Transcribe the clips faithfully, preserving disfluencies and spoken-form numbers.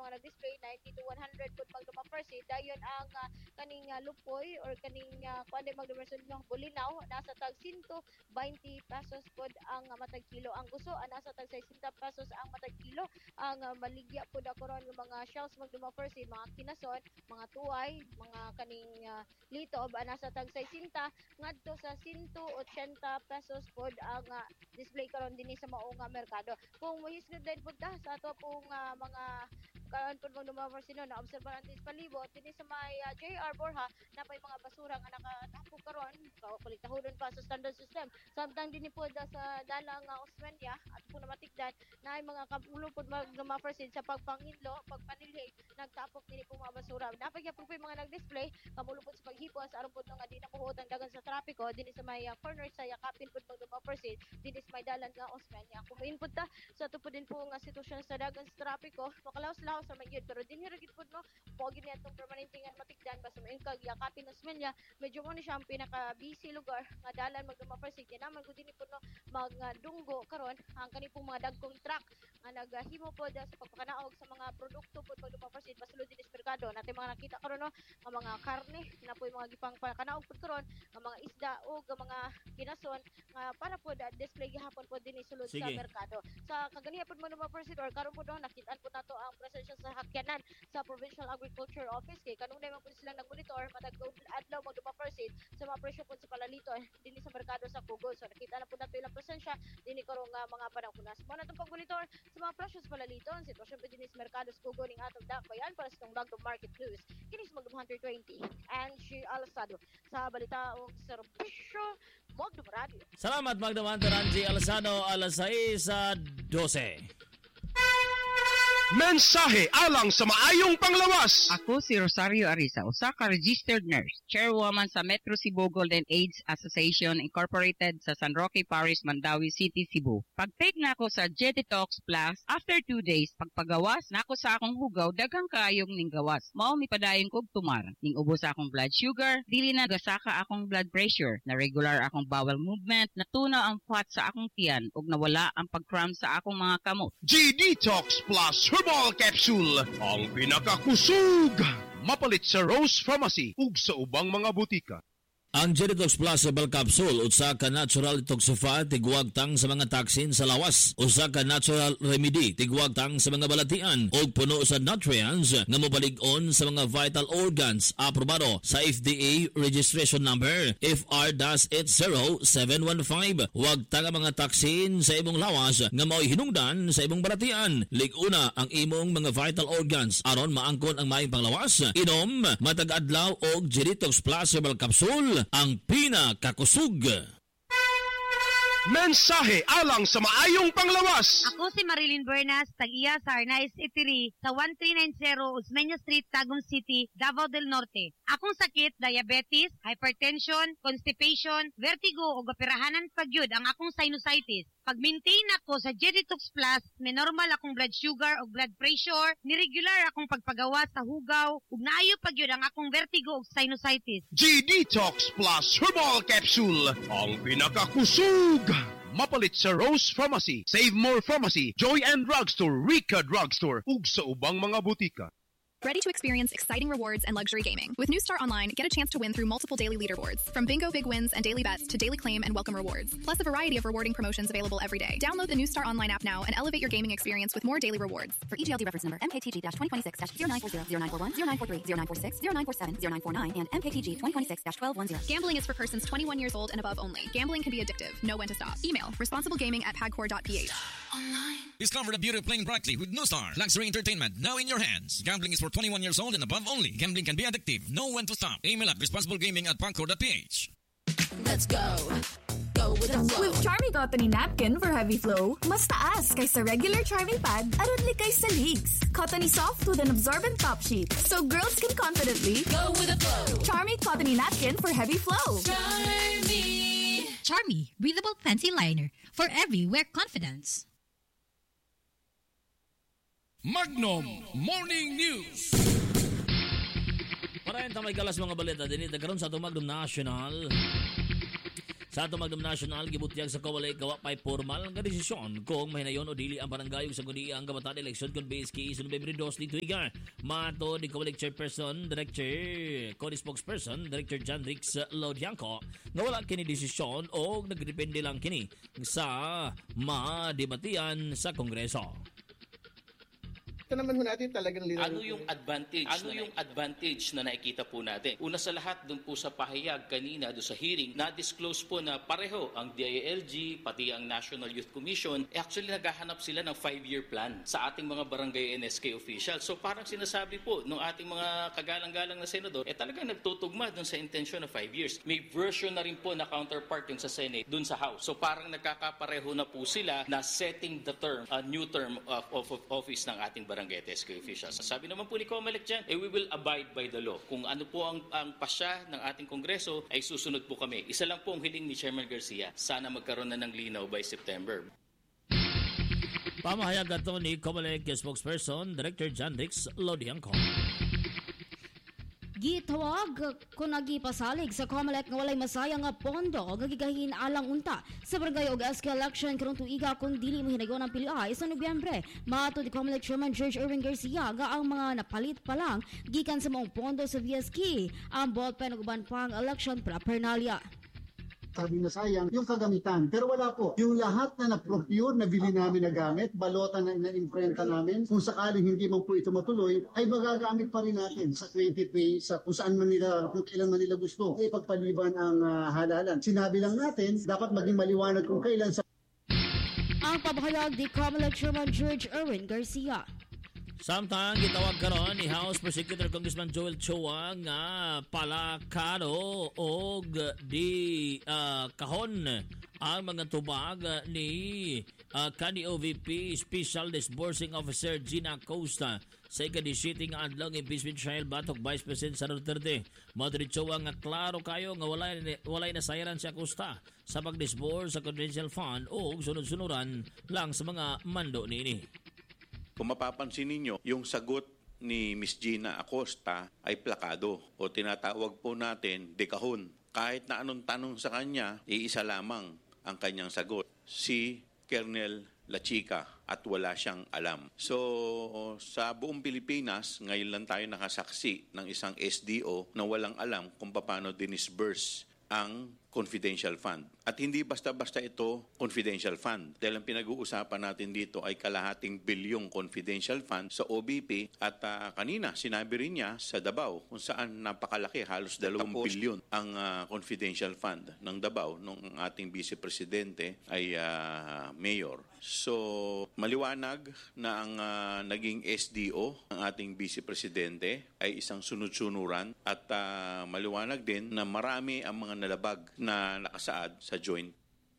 mga nag-display ninety to one hundred pud magduma percent dayon ang uh, kaning uh, lupoy or kaning uh, kuan di magdumerson ng bulinaw nasa tag one hundred twenty pesos pud ang uh, matag kilo. Ang gusto uh, nasa tag sixty pesos ang matag kilo. Ang uh, maligya pud ako ron ng mga shells magduma percent mga kinason, mga tuway, mga kaning uh, lito ba nasa tag sixty ngadto sa one hundred eighty pesos pod ang uh, display karon dinhi sa maong uh, merkado. Kung mohisgod din pud ta sa ato pong uh, mga karon pud mga number sino na obserba natin sa palibot dinhi sa may uh, J R Borja napay mga basura nga nakatapo karon kapaligtahonon pa sa standard system. Samtang dinhi pod uh, sa dalang uh, Osmeña at po na matikdan na ay mga kapulo pod mga percent sa pagpanginlo, pagpanilhig nagtapok dinhi po mga basura. Napay gyapon po mga nag-display kamulo pod sa paghipon sa aron pod nga di na muhuot ang dagan sa trapiko dinhi sa may uh, corner sa yakapin pod mga percent dinhi sa may dalan nga Osmeña. Kung input ta sa so, po din po nga sitwasyon sa dagan sa trapiko makalaos-laos sa magyud pero dinhi ra gid pod no pogi ni atong permanente nga matikdan basta may kag yakapin Osmeña medyo mo ni siya ang pinaka busy lugar nga dalan magduma percent naman gud dinhi pod no mga dunggo karon ang kani pong mga dagkong truck nga naghimo pod sa pagpakanaog sa mga produkto pod magduma percent pasulod dinhi sa merkado natin mga nakita karon no nga mga karne na po mga gipang pakanaog pod karon nga mga isda o nga mga kinason nga para pod uh, display gihapon pod dinhi sulod sa merkado sa kaganiya pod magduma percent or karon pod no nakita-an pod nato ang presensya sa hakyanan sa Provincial Agriculture Office kay kanunay man pod sila nagmonitor matag adlaw magduma percent sa mga presyo pod sa palalito dinhi sa merkado sa Kugol. So nakita na pod nato ilang presensya dinhi karon nga mga panahon na mo natong pagmonitor sa mga presyo sa palalito sitwasyon pod dinhi sa merkado sa Kugol ning atong dakbayan para sa tong Bagong Market News kini sa Magduma one twenty and she Alsado sa balita o serbisyo Magduma Radio. Salamat Magduma Ranji Alsado alas sais sa dose. Mensahe alang sa maayong panglawas. Ako si Rosario Arisa, usa ka registered nurse, chairwoman sa Metro Cebu Golden AIDS Association Incorporated sa San Roque Parish, Mandawi City, Cebu. Pag-take na ako sa Jetitox Plus, after two days, pagpagawas na ako sa akong hugaw, daghang kaayong ning gawas. Mao mi padayon kog tumar. Ning ubos akong blood sugar, dili na gasaka akong blood pressure, na regular akong bowel movement, natunaw ang fat sa akong tiyan, ug nawala ang pag-cramp sa akong mga kamot. G-Detox Plus Herbal Capsule, ang pinakakusog. Mapalit sa Rose Pharmacy ug sa ubang mga butika. Ang G-Detox Plus Herbal Capsule usa ka natural detoxify tigwag tang sa mga toxin sa lawas, usa ka natural remedy tigwag tang sa mga balatian ug puno sa nutrients nga mobalig-on sa mga vital organs. Aprobado sa F D A registration number F R eight zero seven one five. Wag tang mga toxin sa imong lawas nga mao'y hinungdan sa imong balatian. Lig-una ang imong mga vital organs aron maangkon ang maayong panglawas. Inom matag adlaw og G-Detox Plus Herbal Capsule, ang pinakakusog. Mensahe alang sa maayong panglawas. Ako si Marilyn Bernas, tag-iya sa Arnaiz Eatery sa one three nine zero Osmeña Street, Tagum City, Davao del Norte. Akong sakit, diabetes, hypertension, constipation, vertigo o gapirahanan pagyud ang akong sinusitis. Pag-maintain ako sa G-Detox Plus, may normal akong blood sugar o blood pressure, niregular akong pagpagawa sa hugaw, ug naayo pagyud ang akong vertigo o sinusitis. G-Detox Plus Herbal Capsule, ang pinakakusog. Mapalit sa Rose Pharmacy, Save More Pharmacy, Joy and Drugstore, Rica Drugstore, ug sa ubang mga butika. Ready to experience exciting rewards and luxury gaming? With New Star Online, get a chance to win through multiple daily leaderboards. From bingo big wins and daily bets to daily claim and welcome rewards. Plus a variety of rewarding promotions available every day. Download the New Star Online app now and elevate your gaming experience with more daily rewards. For E G L D reference number M K T G twenty twenty-six zero nine four zero, zero nine four one, zero nine four three, zero nine four six, zero nine four seven, zero nine four nine, and M K T G twenty twenty-six twelve ten. Gambling is for persons twenty-one years old and above only. Gambling can be addictive. Know when to stop. Email responsiblegaming at pagcor dot p h. Online. Discover the beauty of playing brightly with New Star. Luxury entertainment now in your hands. Gambling is for twenty-one years old and above only. Gambling can be addictive. Know when to stop. Email at responsiblegaming at pagcor dot p h. Let's go. Go with the flow. With Charmy Cotton Napkin for heavy flow, mas taas kaysa regular Charmy pad, aron likay sa leaks. Cottony soft with an absorbent top sheet, so girls can confidently go with the flow. Charmy Cotton Napkin for heavy flow. Charmy. Charmy, breathable fancy liner for everywhere confidence. Magnum Morning News. Parayan tamay galas mga balita din ita karon sa atong Magnum National. Sa ato Magdam National, gibutyag sa kawalay kawa pa'y formal nga desisyon kung mahinayon o dili ang barangay ug sa guni ang kabataan election kung base kay sa Nobyembre dos ni Tuiga. Mato di kawalay chairperson, director, kodi spokesperson, director John Rix Lodianco, nga wala kini desisyon o nagdepende lang kini sa madebatian sa Kongreso. Ito naman ho natin talagang linawin. Ano yung advantage? Ano yung advantage na nakikita po natin? Una sa lahat, dun po sa pahayag kanina, doon sa hearing, na-disclose po na pareho ang D I L G, pati ang National Youth Commission, eh actually naghahanap sila ng five-year plan sa ating mga barangay N S K officials. So parang sinasabi po ng ating mga kagalang-galang na senador, eh talagang nagtutugma dun sa intention na five years. May version na rin po na counterpart yung sa Senate dun sa House. So parang nagkakapareho na po sila na setting the term, a new term of, of, of office ng ating barangay N S K officials. Sabi naman po ni Comelec dyan, eh we will abide by the law. Kung ano po ang, ang pasya ng ating Kongreso, ay susunod po kami. Isa lang po ang hiling ni Chairman Garcia. Sana magkaroon na ng linaw by September. Pamahayag ito ni Comelec spokesperson, Director John Rix Lodianco. Gitawag kung nagipasalig sa Comelec nga walay masaya nga pondo nga gigahin alang unta sa barangay og S K election karong tuiga kung dili mahinayon ang piliay sa Nobyembre. Mato di Comelec Chairman George Erwin Garcia nga ang mga napalit pa lang gikan sa maong pondo sa V S K ang ballpen ug uban pang election paraphernalia. Sabi na sayang yung kagamitan. Pero wala po. Yung lahat na na-procure, nabili namin na gamit, balota na na-imprenta namin, kung sakaling hindi man po ito matuloy, ay magagamit pa rin natin sa twenty twenty, sa kung saan man nila, kung kailan man nila gusto, ay pagpaliban ang uh, halalan. Sinabi lang natin, dapat maging maliwanag kung kailan sa... Ang pabahayag di Comelec Chairman George Erwin Garcia. Samtang gitawag karon ni House Prosecutor Congressman Joel Chua nga palakado og di uh, kahon ang mga tubag ni uh, Kani O V P Special Disbursing Officer Gina Acosta sa ikadisiting adlaw ng impeachment trial batok Vice President Sara Duterte. Madrid Chua nga klaro kayo nga walay walay nasayaran si Acosta sa pagdisburse sa confidential fund o sunod-sunuran lang sa mga mando niini. Kung mapapansin ninyo, yung sagot ni Miss Gina Acosta ay plakado o tinatawag po natin dekahon. Kahit na anong tanong sa kanya, iisa lamang ang kanyang sagot. Si Colonel La Chica at wala siyang alam. So sa buong Pilipinas, ngayon lang tayo nakasaksi ng isang S D O na walang alam kung paano dinisburse ang confidential fund. At hindi basta-basta ito confidential fund. Dahil ang pinag-uusapan natin dito ay kalahating bilyong confidential fund sa O B P at uh, kanina sinabi rin niya sa Davao kung saan napakalaki, halos dalawang bilyon ang uh, confidential fund ng Davao nung ating Vice Presidente ay uh, mayor. So maliwanag na ang uh, naging S D O ng ating Vice Presidente ay isang sunod-sunuran at uh, maliwanag din na marami ang mga nalabag na nakasaad sa joint.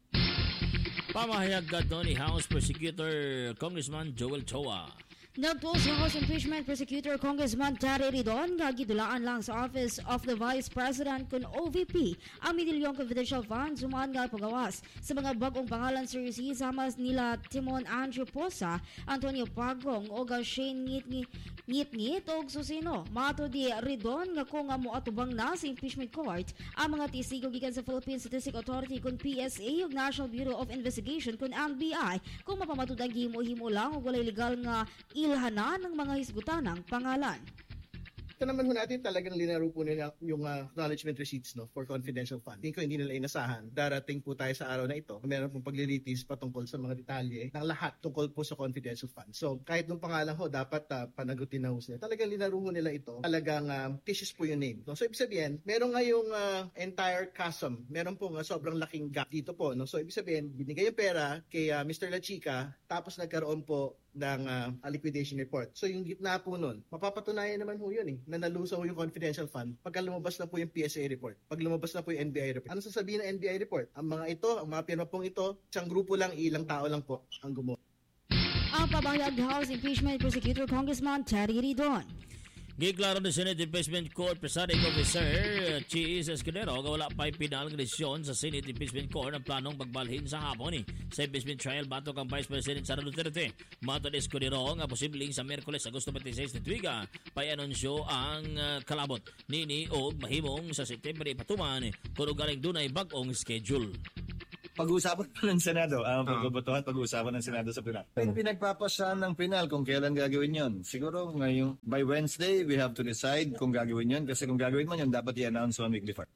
Pamahayag ka ni House Prosecutor Congressman Joel Chua. Nagtuos sa House Impeachment Prosecutor Congressman Terry Ridon nga gidulaan lang sa Office of the Vice President kun O V P ang milyong confidential funds sumaan nga pagawas sa mga bagong pangalan sa receipt sama nila Timon Andrew Posa, Antonio Pagong o Shane Ngit Ngit o Susino. Mato di Ridon nga kung nga moatubang na sa impeachment court ang mga testigo gikan sa Philippine Statistics Authority kun P S A ug National Bureau of Investigation kun N B I kung mapamatud ang himo-himo lang o walay legal nga ilhana ng mga hisgutanang pangalan. Ito naman ho natin talagang linaro po nila yung uh, acknowledgement receipts no for confidential fund. Tingin ko hindi nila inasahan. Darating po tayo sa araw na ito. Meron pong paglilitis patungkol sa mga detalye ng lahat tungkol po sa confidential fund. So kahit nung pangalan ho, dapat uh, panagutin na ho sila. Talagang linaro ho nila ito. Talagang uh, titious po yung name. No? So ibig sabihin, meron ngayong uh, entire chasm. Meron po nga sobrang laking gap dito po. No? So ibig sabihin, binigay yung pera kay uh, Mister La Chica, tapos nagkaroon po ng uh, liquidation report. So yung gitna po nun, mapapatunayan naman ho yun eh, na nalusaw ho yung confidential fund pagka lumabas na po yung P S A report, pag lumabas na po yung N B I report. Ano sasabihin ng N B I report? Ang mga ito, ang mga pirma pong ito, isang grupo lang, ilang tao lang po ang gumawa. Ang pabahayag House Impeachment Prosecutor Congressman Terry Ridon. Giklaro ni Senate Impeachment Court Presiding Officer Cheese Escudero nga wala pa'y pinal ng desisyon sa Senate Impeachment Court ang planong pagbalhin sa hapon ni sa impeachment trial batok ang Vice President Sara Duterte. Matod Escudero nga posibleng sa Miyerkules Agosto twenty-six ni Tuiga pa'y anunsyo ang uh, kalabot nini og mahimong sa September patuman kung galing dunay bag-ong schedule. Pag-uusapan pa ng Senado, ang uh, pagbubutuhan, pag-uusapan ng Senado sa Pinal. Uh, Pinagpapasahan ng Pinal kung kailan gagawin yon. Siguro ngayong by Wednesday, we have to decide kung gagawin yon. Kasi kung gagawin mo yon, dapat i-announce one week before.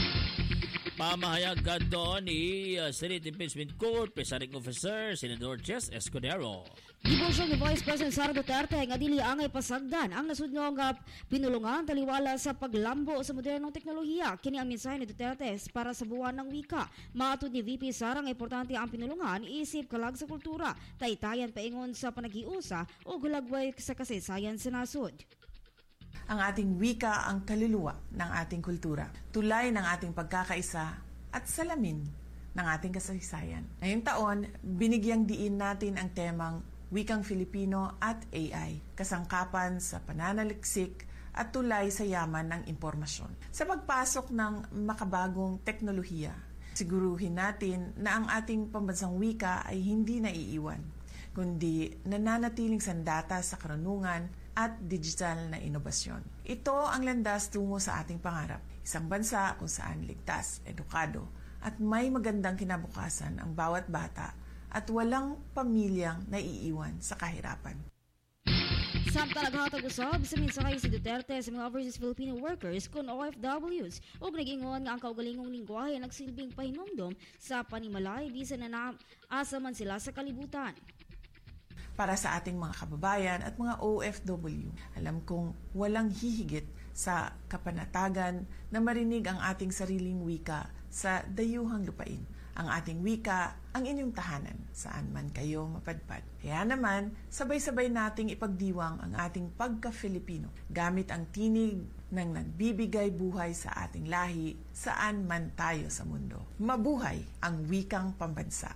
Pamahayag ka doon ni uh, Senate Impeachment Court Presiding Officer Senador Cheese Escudero. Gibosyon ni Vice President Sara Duterte nga dili angay pasagdan ang nasudnong nga pinulungan taliwala sa paglambo sa modernong teknolohiya. Kini ang mensahe ni Duterte para sa buwan ng wika. Matud ni V P Sara nga importante ang pinulungan isip kalag sa kultura, taytayan paingon sa panagiusa o gulagway sa kasaysayan sa nasod. Ang ating wika ang kaluluwa ng ating kultura, tulay ng ating pagkakaisa at salamin ng ating kasaysayan. Ngayong taon, binigyang diin natin ang temang Wikang Filipino at A I, kasangkapan sa pananaliksik at tulay sa yaman ng impormasyon. Sa pagpasok ng makabagong teknolohiya, siguruhin natin na ang ating pambansang wika ay hindi naiiwan, kundi nananatiling sandata sa karunungan at digital na inobasyon. Ito ang landas tungo sa ating pangarap, isang bansa kung saan ligtas, edukado, at may magandang kinabukasan ang bawat bata at walang pamilyang naiiwan sa kahirapan. Samtang naghatag usab sa minsakay si Duterte sa mga overseas Filipino workers kun O F Ws ug nag-ingon nga ang kaugalingong lingwahe nagsilbing pahinumdom sa panimalay bisan na naasa man sila sa kalibutan. Para sa ating mga kababayan at mga O F W, alam kong walang hihigit sa kapanatagan na marinig ang ating sariling wika sa dayuhang lupain. Ang ating wika, ang inyong tahanan, saan man kayo mapadpad. Kaya naman, sabay-sabay nating ipagdiwang ang ating pagka-Filipino gamit ang tinig ng nagbibigay buhay sa ating lahi saan man tayo sa mundo. Mabuhay ang wikang pambansa.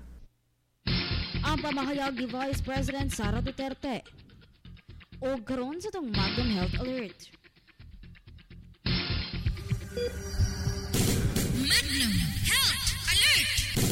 Ang pamahayag ni Vice President Sara Duterte. O karon sa tong Magnum Health Alert. Magnum Health Alert!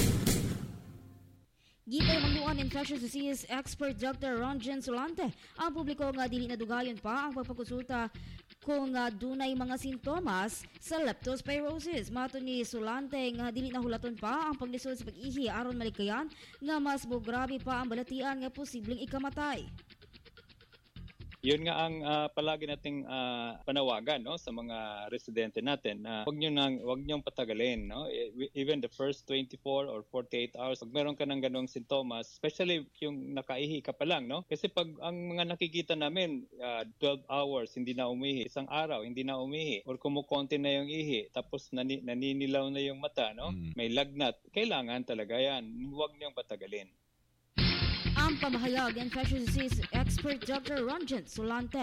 Gipay magluan infectious disease expert Doctor Ronjen Solante. Ang publiko nga dili nadugayon pa ang pagpakonsulta kung uh, dunay mga sintomas sa leptospirosis. Mato ni Solante nga dili nahulaton pa ang paglisod sa pag-ihi aron malikayan nga mas mograbe pa ang balatian nga posibleng ikamatay. Yun nga ang uh, palagi nating uh, panawagan, no, sa mga residente natin na uh, wag niyo nang wag niyo patagalin, no, even the first twenty-four or forty-eight hours pag meron ka ng ganung sintomas, especially yung nakaihi ka pa lang, no, kasi pag ang mga nakikita namin uh, twelve hours hindi na umihi, isang araw hindi na umihi, or kumukonti na yung ihi tapos nani, naninilaw na yung mata, no, mm. may lagnat, kailangan talaga yan, wag niyo patagalin. Ang pamahayag infectious disease expert Doctor Ronjen Solante.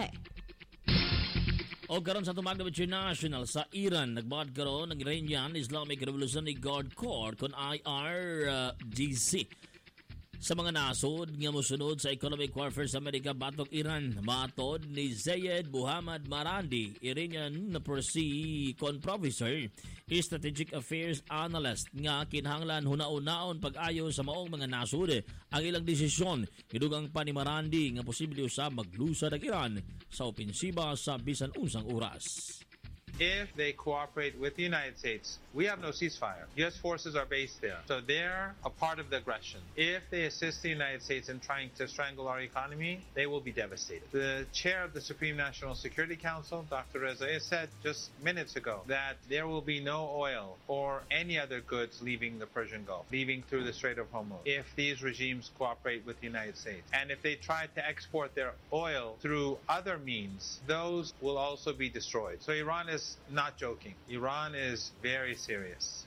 O karon sa tumagdam international sa Iran, nagbahad karon ng Iranian Islamic Revolutionary Guard Corps kon I R G C. Sa mga nasod nga mosunod sa economic warfare sa Amerika batok Iran, matod ni Zayed Muhammad Marandi, Iranian na Persi kon Professor, Strategic Affairs Analyst nga kinahanglan hunaon-naon pag-ayo sa maong mga nasod ang ilang desisyon. Gidugang pa ni Marandi nga posible usab maglusad ang Iran sa opensiba sa bisan unsang oras. If they cooperate with the United States, we have no ceasefire. U S forces are based there. So they're a part of the aggression. If they assist the United States in trying to strangle our economy, they will be devastated. The chair of the Supreme National Security Council, Doctor Reza, said just minutes ago that there will be no oil or any other goods leaving the Persian Gulf, leaving through the Strait of Hormuz, if these regimes cooperate with the United States. And if they try to export their oil through other means, those will also be destroyed. So Iran is not joking. Iran is very serious.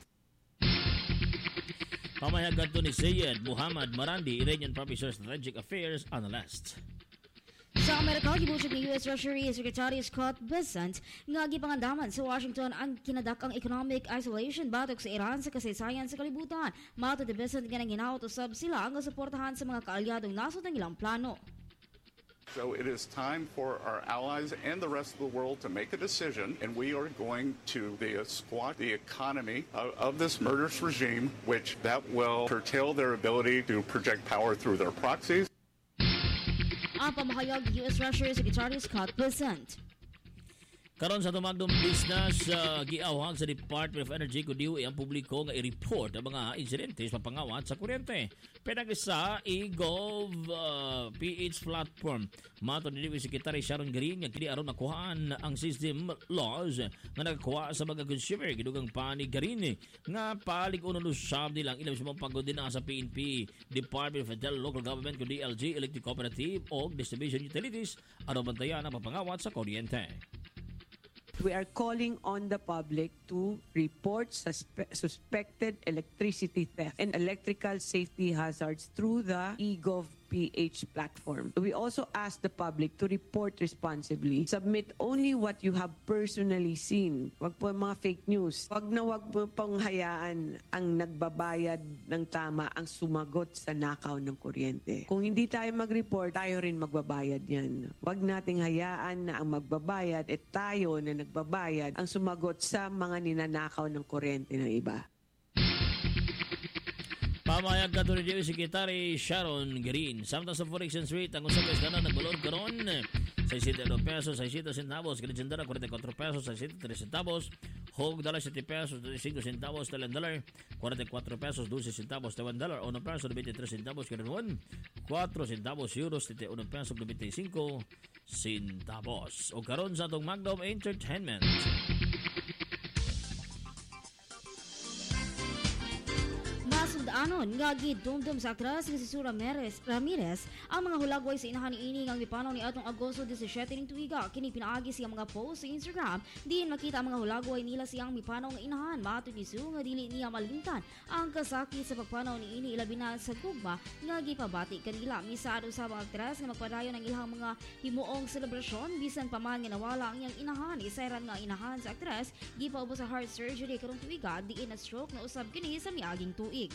Pamahayag kadto ni Zayed Muhammad Marandi, Iranian Professor Strategic Affairs Analyst. Sa Amerika, gibutyag ni U S Treasury Secretary Scott Bessent nga gipangandaman sa Washington ang kinadakang economic isolation batok sa Iran sa kasaysayan sa kalibutan. Mato de Bessent nga nang hinaut usab sila ang suportahan sa mga kaalyadong nasod ang ilang plano. So it is time for our allies and the rest of the world to make a decision, and we are going to the squat the economy of, of this murderous regime, which that will curtail their ability to project power through their proxies. Ang pamahayag U S Treasury Secretary Scott Bessent. Karon sa tumagdong business, uh, giawhag sa Department of Energy kundi ang publiko nga i-report ang mga insidente sa pangawat sa kuryente. Pinag sa e-Gov uh, P H platform. Mato ni Secretary Sharon Green nga kini aron nakuhaan ang system laws nga nagakuha sa mga consumer. Gidugang pa ni Green nga palig uno lusab nilang ilang sa pagod din sa P N P, Department of Federal Local Government kundi L G, Electric Cooperative o Distribution Utilities aron bantayan ang papangawat sa kuryente. We are calling on the public to report suspe- suspected electricity theft and electrical safety hazards through the e-Gov P H platform. We also ask the public to report responsibly. Submit only what you have personally seen. Wag po mga fake news. Wag na wag po pong hayaan ang nagbabayad ng tama ang sumagot sa nakaw ng kuryente. Kung hindi tayo mag-report, tayo rin magbabayad yan. Wag nating hayaan na ang magbabayad at tayo na nagbabayad ang sumagot sa mga ninanakaw ng kuryente ng iba. Pamayag ka rin si Secretary Sharon Green. Samtang sa foreign exchange rate, ang usap is na nagbalon karon sixty-two pesos, sixty centavos, Canadian forty-four pesos, sixty-three centavos, Hog dollar seventy pesos, twenty-five centavos, Thailand dollar forty-four pesos, twelve centavos, Taiwan dollar one peso, twenty-three centavos, Canadian won, four centavos, euros, thirty-one pesos, twenty-five centavos. O karon sa atong Magdom Entertainment. Masundaanon nga gidumdum sa aktras nga si Sura Ramirez, Ramirez ang mga hulagway sa inahan niini nga mipanaw ni atong Agosto seventeen ning tuiga. Kini pinaagi siyang mga post sa Instagram diin makita ang mga hulagway nila siyang mipanaw nga inahan. Matud ni Su nga dili niya malimtan ang kasakit sa pagpanaw niini ilabi na sa gugma nga gipabati kanila. Misado sa mga aktras nga magpadayon ang ilang mga himuong selebrasyon bisan pa man nga nawala ang iyang inahan. Isayran nga inahan sa aktras gipaubos sa heart surgery karong tuiga diin na stroke na usab kini sa miaging tuig.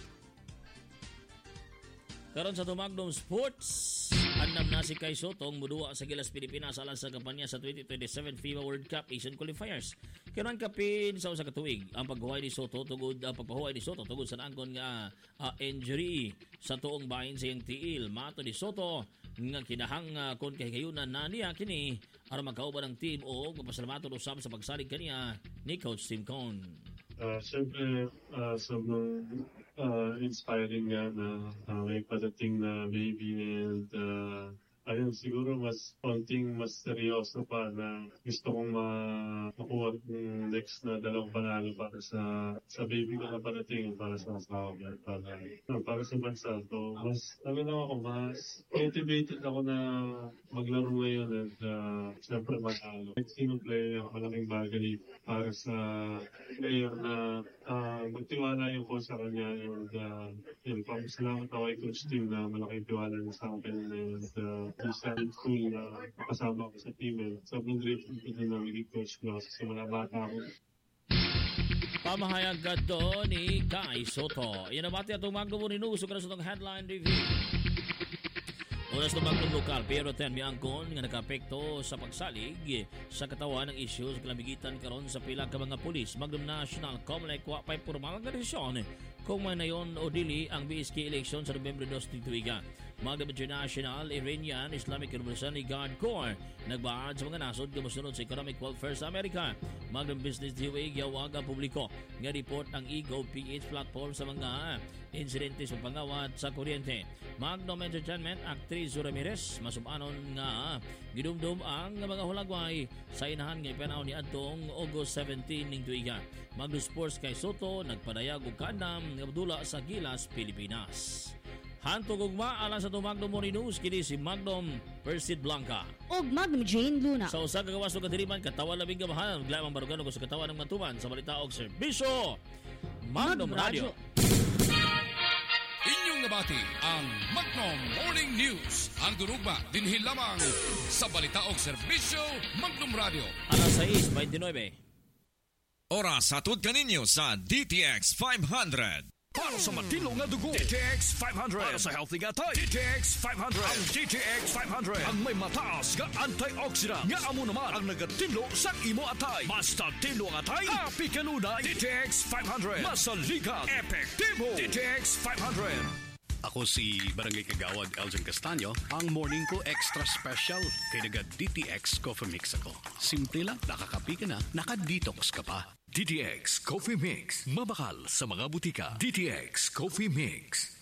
Karon sa Tumagdom Sports, andam na si Kai Sotong muduwa sa Gilas Pilipinas alang sa kampanya sa twenty twenty-seven FIFA World Cup Asian Qualifiers. Kiran kapin sa usa ka tuig ang paghuway ni Soto tugod ang pagpahuway ni Soto tugod sa angkon nga uh, injury sa tuong bahin sa iyang tiil. Mato ni Soto nga kinahang uh, kon kahigayunan na niya kini aron magkauban ang team o magpasalamat usab sa pagsalig kaniya ni Coach Tim Cone. Uh, Siyempre, uh, sobrang uh, inspiring nga na uh, may padating na baby and uh, ayun, siguro mas konting mas seryoso pa na gusto kong ma- makuha yung next na dalawang panalo para sa sa baby ko na parating, para sa asawa ko, para, no, para sa bansa. So, mas, sabi lang ako, mas motivated ako na maglaro ngayon at uh, siyempre manalo. Sinong player, malaking bagay para sa player na uh, magtiwala yung coach sa kanya. And uh, yun, papasalamat ako kay Coach Tim na malaking tiwala niya sa akin. And uh, isa rin cool na kasama ko sa team. And sobrang grateful ko din na maging coach ko sa mga bata ko. Pamahayag ka to ni Kai Soto. Yan ang bati atong Magdom News. Sugara sa itong headline review. Unas na Magdom Lokal, pero ten miangkon nga naka-apekto sa pagsalig sa katawan ng isyu sa kalamigitan karon sa pila ka mga pulis. Magdom National Comelec wa pay formal nga desisyon kung may nayon o dili ang B S K election sa Nobyembre two tuiga. Magdom International Iranian Islamic Revolutionary Guard Corps nagbaad sa mga nasod nga mosunod sa economic welfare sa Amerika. Magdom Business D O A giyawag ang publiko nga report ang e-Gov P H platform sa mga insidente sa pangawat sa kuryente. Magdom Entertainment actress Ramirez masubanon nga gidumdum ang mga hulagway sa inahan nga ipanaw ni adtong August seventeen ning tuiga. Magdom Sports kay Soto nagpadayag og kandam nga dula sa Gilas, Pilipinas. Hantog ugma alang sa Tumagdom Morning News kini si Magdom Persid Blanca og Magdom Jane Luna. Sa usa ka gawas og kadiriman katawan labing gamahan glamang barugan og sa katawan ng matuman sa balita og serbisyo Magdom Radio. Inyong nabati ang Magdom Morning News. Ang durugma dinhi lamang sa balita og serbisyo Magdom Radio. Alas six twenty-nine. Oras hatod kaninyo sa D T X five hundred. Para sa matino nga dugo, D T X five hundred. Para sa healthy nga tayo, D T X five hundred. Ang D T X five hundred ang may mataas nga antioxidant nga amo naman ang nagatilo sa imo atay. Basta tilo nga atay, api kanunay. D T X five hundred. Masaligan, epektibo. D T X five hundred. Ako si Barangay Kagawad Elgin Castaño, ang morning ko extra special kay naga D T X Coffee Mix ako. Simple lang, nakakapi ka na, nakadetox ka pa. D T X Coffee Mix, mabakal sa mga butika. D T X Coffee Mix.